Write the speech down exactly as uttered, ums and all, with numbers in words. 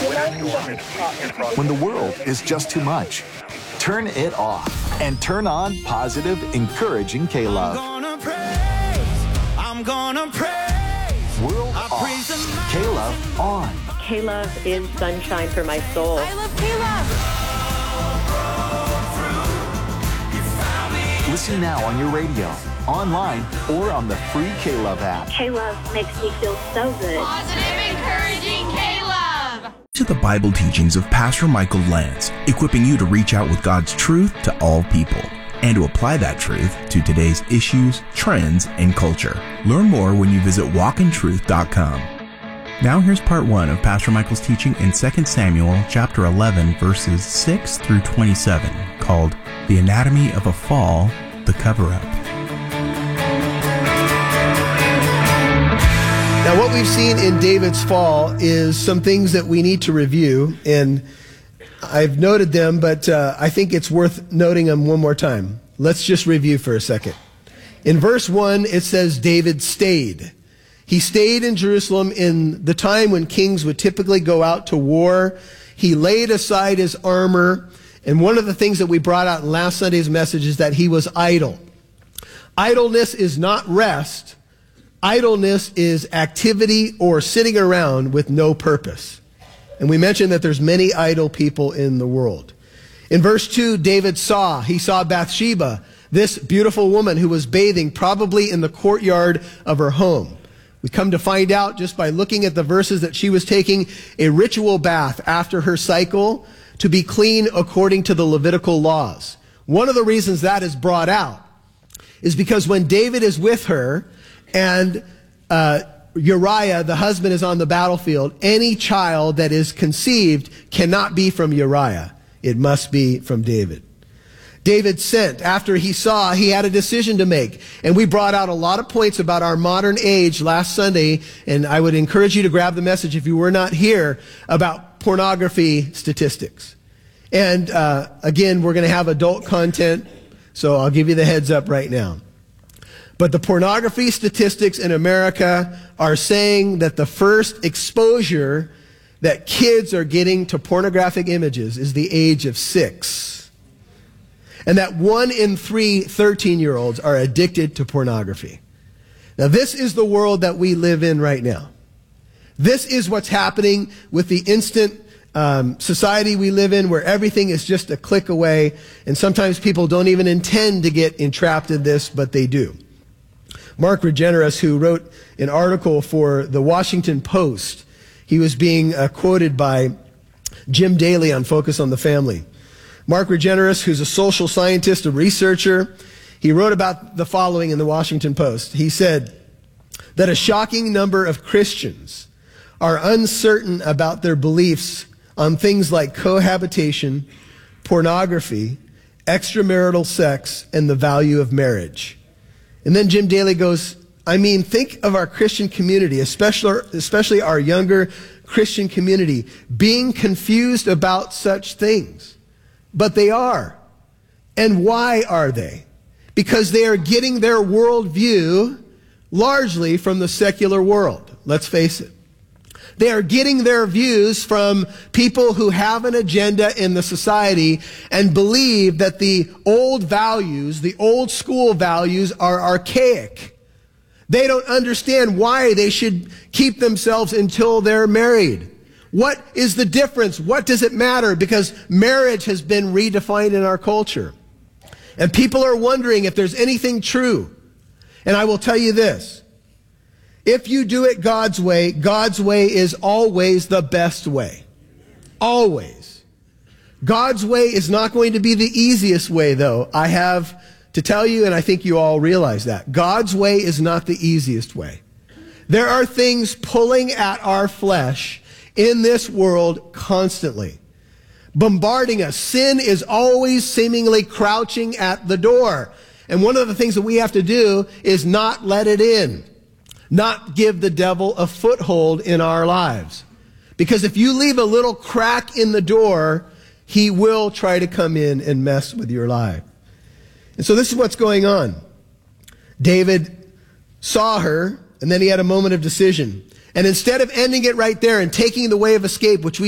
When the world is just too much, turn it off and turn on positive, encouraging K-Love. I'm gonna praise, I'm gonna praise. World off, K-Love on. K-Love is sunshine for my soul. I love K-Love. Listen now on your radio, online, or on the free K-Love app. K-Love makes me feel so good. Positive, encouraging K-Love. To the Bible teachings of Pastor Michael Lance, equipping you to reach out with God's truth to all people and to apply that truth to today's issues, trends, and culture. Learn more when you visit walk in truth dot com. Now here's part one of Pastor Michael's teaching in Second Samuel chapter eleven, verses six through twenty-seven, called The Anatomy of a Fall, the Cover-Up. Now, what we've seen in David's fall is some things that we need to review, and I've noted them, but uh, I think it's worth noting them one more time. Let's just review for a second. In verse one, it says David stayed. He stayed in Jerusalem in the time when kings would typically go out to war. He laid aside his armor, and one of the things that we brought out in last Sunday's message is that he was idle. Idleness is not rest. Idleness is activity or sitting around with no purpose. And we mentioned that there's many idle people in the world. In verse two, David saw, he saw Bathsheba, this beautiful woman who was bathing probably in the courtyard of her home. We come to find out just by looking at the verses that she was taking a ritual bath after her cycle to be clean according to the Levitical laws. One of the reasons that is brought out is because when David is with her and uh, Uriah, the husband, is on the battlefield, any child that is conceived cannot be from Uriah. It must be from David. David sent, after he saw, he had a decision to make. And we brought out a lot of points about our modern age last Sunday, and I would encourage you to grab the message if you were not here, about pornography statistics. And uh, again, we're going to have adult content, so I'll give you the heads up right now. But the pornography statistics in America are saying that the first exposure that kids are getting to pornographic images is the age of six. And that one in three thirteen-year-olds are addicted to pornography. Now, this is the world that we live in right now. This is what's happening with the instant um, society we live in, where everything is just a click away, and sometimes people don't even intend to get entrapped in this, but they do. Mark Regeneris, who wrote an article for the Washington Post, he was being uh, quoted by Jim Daly on Focus on the Family. Mark Regeneris, who's a social scientist, a researcher, he wrote about the following in the Washington Post. He said that a shocking number of Christians are uncertain about their beliefs on things like cohabitation, pornography, extramarital sex, and the value of marriage. And then Jim Daly goes, I mean, think of our Christian community, especially, especially our younger Christian community, being confused about such things. But they are. And why are they? Because they are getting their worldview largely from the secular world. Let's face it. They are getting their views from people who have an agenda in the society and believe that the old values, the old school values, are archaic. They don't understand why they should keep themselves until they're married. What is the difference? What does it matter? Because marriage has been redefined in our culture. And people are wondering if there's anything true. And I will tell you this. If you do it God's way, God's way is always the best way. Always. God's way is not going to be the easiest way, though. I have to tell you, and I think you all realize that. God's way is not the easiest way. There are things pulling at our flesh in this world constantly, bombarding us. Sin is always seemingly crouching at the door. And one of the things that we have to do is not let it in, not give the devil a foothold in our lives. Because if you leave a little crack in the door, he will try to come in and mess with your life. And so this is what's going on. David saw her, and then he had a moment of decision. And instead of ending it right there and taking the way of escape, which we